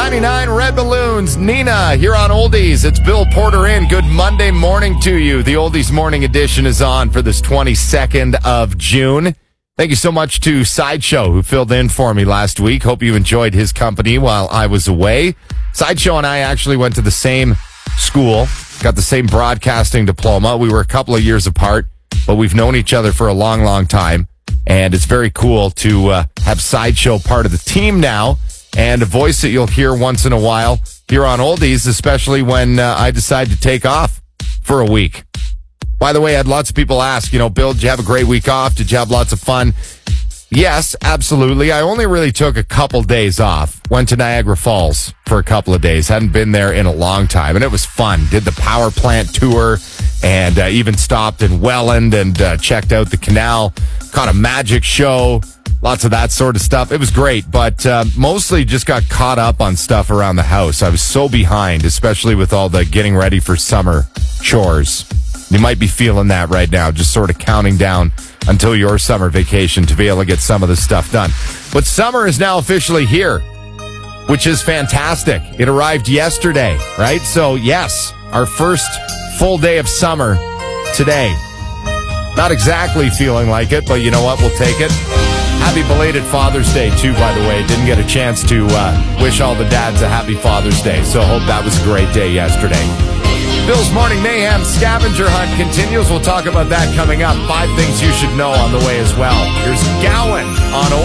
99 Red Balloons. Nina here on Oldies. It's Bill Porter in. Good Monday morning to you. The Oldies Morning Edition is on for this 22nd of June. Thank you so much to Sideshow, who filled in for me last week. Hope you enjoyed his company while I was away. Sideshow and I actually went to the same school, got the same broadcasting diploma. We were a couple of years apart, but we've known each other for a long, long time. And it's very cool to have Sideshow part of the team now, and a voice that you'll hear once in a while here on Oldies, especially when I decide to take off for a week. By the way, I had lots of people ask, Bill, did you have a great week off? Did you have lots of fun? Yes, absolutely. I only really took a couple days off. Went to Niagara Falls for a couple of days. Hadn't been there in a long time, and it was fun. Did the power plant tour and even stopped in Welland and checked out the canal. Caught a magic show. Lots of that sort of stuff. It was great, but mostly just got caught up on stuff around the house. I was so behind, especially with all the getting ready for summer chores. You might be feeling that right now, just sort of counting down until your summer vacation to be able to get some of this stuff done. But summer is now officially here, which is fantastic. It arrived yesterday, right? So yes, our first full day of summer today. Not exactly feeling like it, but you know what? We'll take it. Happy belated Father's Day, too, by the way. Didn't get a chance to wish all the dads a happy Father's Day, so hope that was a great day yesterday. Bill's Morning Mayhem scavenger hunt continues. We'll talk about that coming up. 5 things you should know on the way as well. Here's Gowan on